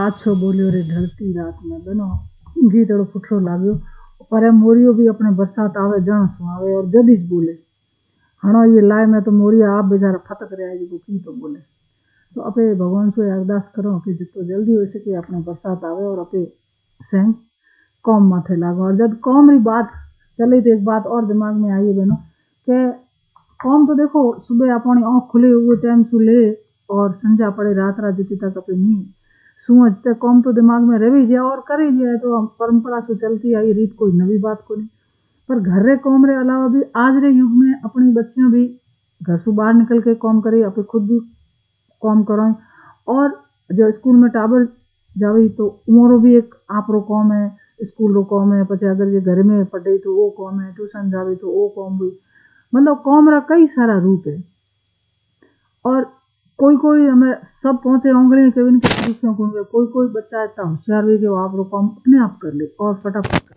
पाछो बोलियो रे ढलती रात में बनो गीत एड़ो फुटरो लाग्यो। पर मोरियो भी अपने बरसात आवे जण सुहावे और जदिस बोले हणो ये लाए में तो मोरिया आप बेचारा फटक रहा है जो की तो बोले। तो अपे भगवान से अरदास करो कि जितो जल्दी हो सके अपने बरसात आवे और अपे सेंग कौम माथे लागो। और जब कौम री बात चले तो एक बात और दिमाग में आई है बहनों के कौम तो देखो सुबह अपनी आँख खुले हुए टाइम से ले और संजा पड़े रात रात जितनी तक अपनी नींद सूझते कौम तो दिमाग में रह जाए और करे जाए तो परंपरा से चलती आई रीत कोई नवी बात को नहीं। पर घर रे कौम रे अलावा भी आज रे युग में अपनी बच्चियों भी घर से बाहर निकल के कौम करे अपने खुद भी कौम करें। और जो स्कूल में टाबर जावे तो उमरो भी एक आप रो कौम है स्कूल रो कौम है पचे अगर ये घर में पढ़े तो वो कौम है ट्यूशन जावे तो वो कौम हुई मतलब कौम रा कई सारा रूप है। और कोई कोई हमें सब पहुंचे उंगली के इनके दूसरों को कोई कोई बच्चा इतना होशियार हुई कि वो आप रो कौम अपने आप कर ले और फटाफट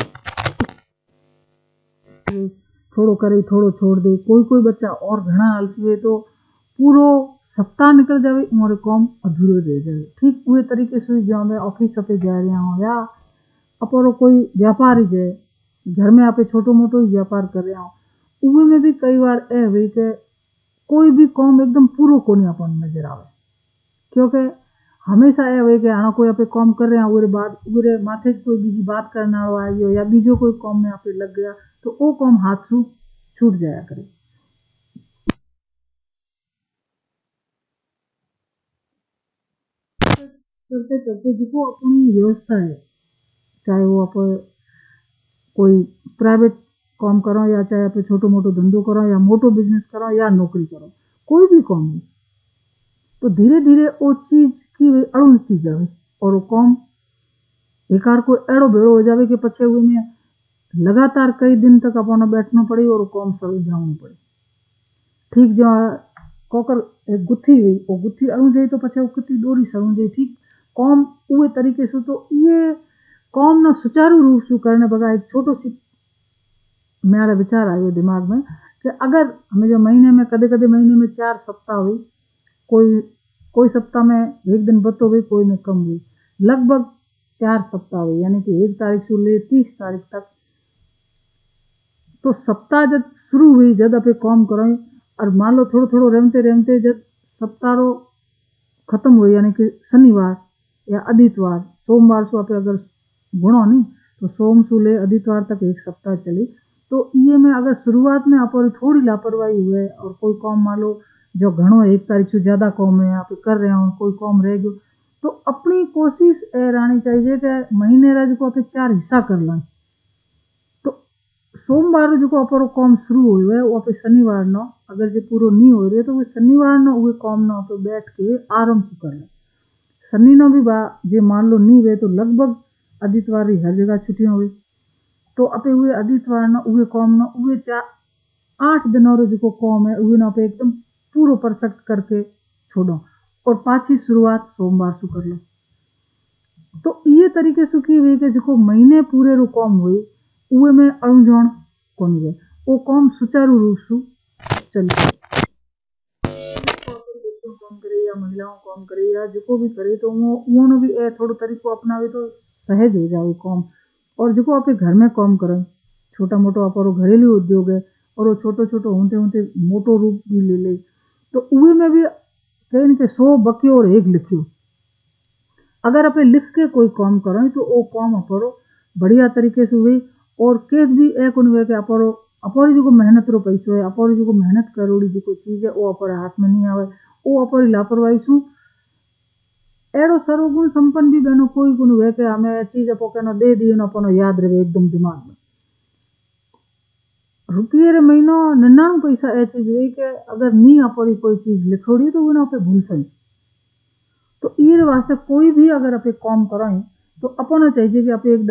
थोड़ो करे थोड़ो छोड़ दे। कोई कोई बच्चा और घना आलसी है तो पूरो सप्ताह निकल जाए हमारे कौम अधूरे रह जाए। ठीक उसी तरीके से जो मैं ऑफिस पे जा रहा हूँ या अपरो कोई व्यापार ही है घर में आप छोटो मोटो ही व्यापार कर रहा हूँ उसी में भी कई बार ए हुई कि कोई भी कौम एकदम पूरो को नहीं अपन नजर आवे। क्योंकि हमेशा ए हुई कि हाँ कोई आप कौम कर रहे हैं उरे बाद उरे माथे कोई बीजी बात करने वालो आ गयो या बीजो कोई कौम में आप लग गया तो वो कौम हाथ से छूट जाया करे। चलते चलते जिको अपनी व्यवस्था है चाहे वो आप कोई प्राइवेट काम करो या चाहे आप छोटो मोटो धंधो करो या मोटो बिजनेस करो या नौकरी करो कोई भी काम है तो धीरे धीरे वो चीज की अड़ुसती जाए और वो काम एकार को एड़ो बेड़ो हो जाए कि पछे हुए में लगातार कई दिन तक अपना बैठना पड़े और काम सड़ जाना पड़े। ठीक जो कोकर एक गुत्थी हुई वो गुत्थी अड़ू जाए तो पछे वो गुत्थी डोरी सड़ू जाए। ठीक काम उए तरीके से तो ये काम ना सुचारू रूप से करने बगा एक छोटो सी मेरा विचार आयो दिमाग में कि अगर हमें जो महीने में कदे कदे महीने में 4 सप्ताह हुई कोई कोई सप्ताह में एक दिन बतो हुई कोई में कम हुई लगभग 4 सप्ताह हुई यानी कि 1 तारीख से ले 30 तारीख तक तो सप्ताह जब शुरू हुई जब आप काम करो और मान लो थोड़ो थोड़ो रेमते रेमते जब सप्ताह रो खत्म हुई यानी कि शनिवार या आदित्यवार सोमवार से आप अगर गुणो नहीं तो सोम से ले आदित्यवार तक एक सप्ताह चली। तो ये में अगर शुरुआत में आप थोड़ी लापरवाही हुए और कोई काम मान लो जो घणो 1 तारीख से ज्यादा काम है आप कर रहे हो कोई काम रह गयो तो अपनी कोशिश ए रहनी चाहिए कि महीने रा जो आप 4 हिस्सा कर लें। तो सोमवार जो आप काम शुरू हुए वो आप शनिवार नो अगर जो पूरा नहीं हो रही है तो वो शनिवार नो वो काम ना आप बैठ के आराम से कर लें। शनि नो भी जे मान लो नहीं हुए तो लगभग आदित्यवार हर जगह छुट्टियां हुई तो अपे हुए आदित्यवार ना उहे काम ना उहे 8 दिनों रो जो काम है उहे ना पे एकदम पूरो परफेक्ट करके छोड़ो और पाछी शुरुआत सोमवार से कर लो। तो ये तरीके से की हुई कि जो महीने पूरे रो काम हुई उहे में अणुझण कौन गए वो काम सुचारू रूप से चले काम करे या महिलाओं काम करे या जो भी करे तो वो भी थोड़ो तरीको अपनावे तो सहज हो जाए काम। और जो आप घर में काम करें छोटा मोटो आप घरेलू उद्योग है और वो छोटो छोटो होते होते मोटो रूप भी ले ले तो उहे में भी कहीं के 100 बकियो और 1 लिखियो अगर आप लिख के कोई काम करें तो वो काम आप बढ़िया तरीके से हुई और केस भी एक हुए कि अपनी जो मेहनत रो पैसो है अपनी जो मेहनत करोड़ी जो चीज है वो अपने हाथ में नहीं आवे वो अपनी लापरवाही से एड़ो सर्वगुण संपन्न भी बहनों कोई गुण हुए कि हमें चीज अपनो दे दी अपनो याद रहे एकदम दिमाग में। रुपये रे महीनो 99 पैसा ए चीज हुई कि अगर नहीं अपनी कोई चीज लिखोड़ी तो वो पे भूल सही। तो ये वास्ते कोई भी अगर आप काम करें तो अपना चाहिए कि आप एक